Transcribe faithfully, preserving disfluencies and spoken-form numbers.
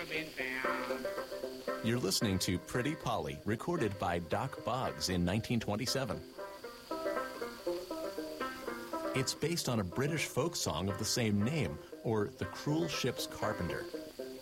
been found. You're listening to Pretty Polly, recorded by Doc Boggs in nineteen twenty-seven. It's based on a British folk song of the same name, or The Cruel Ship's Carpenter.